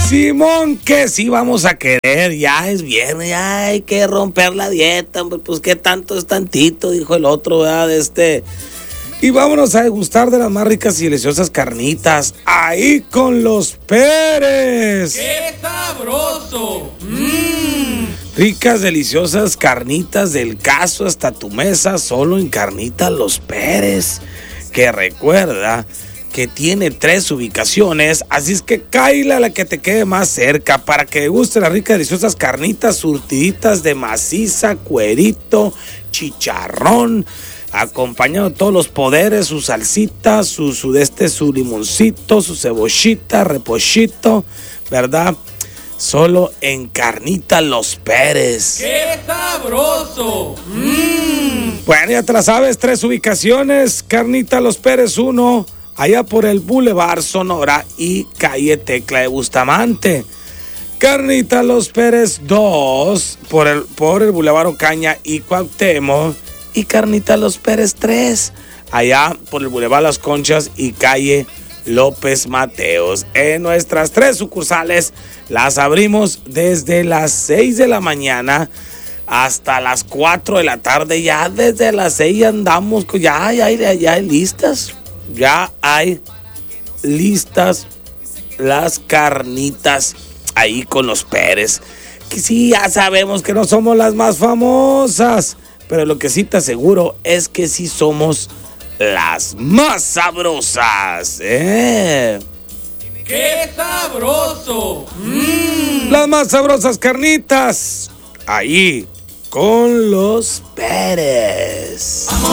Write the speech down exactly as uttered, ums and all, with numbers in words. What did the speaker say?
Simón, que sí vamos a querer, ya es viernes, ya hay que romper la dieta, hombre, pues qué tanto es tantito, dijo el otro, ¿verdad? De este. Y vámonos a degustar de las más ricas y deliciosas carnitas, ahí con los Pérez. ¡Qué sabroso! ¡Mmm! Ricas, deliciosas carnitas del caso hasta tu mesa, solo en Carnitas Los Pérez, que recuerda que tiene tres ubicaciones, así es que cáile a la que te quede más cerca para que guste las ricas, deliciosas carnitas surtiditas de maciza, cuerito, chicharrón, acompañado de todos los poderes, su salsita, su sudeste, su limoncito, su cebollita, repollito, ¿verdad? Solo en Carnitas Los Pérez. ¡Qué sabroso! ¡Mmm! Bueno, ya te la sabes, tres ubicaciones, Carnitas Los Pérez uno, allá por el Boulevard Sonora y calle Tecla de Bustamante. Carnitas Los Pérez dos, por el, por el Boulevard Ocaña y Cuauhtémoc. Y Carnitas Los Pérez tres, allá por el Boulevard Las Conchas y calle López Mateos. En nuestras tres sucursales las abrimos desde las seis de la mañana hasta las cuatro de la tarde. Ya desde las seis andamos, ya, ya, ya, ya hay listas. Ya hay listas las carnitas ahí con los Pérez. Que sí, ya sabemos que no somos las más famosas, pero lo que sí te aseguro es que sí somos las más sabrosas, ¿eh? ¡Qué sabroso! ¡Mmm! Las más sabrosas carnitas, ahí con los Pérez.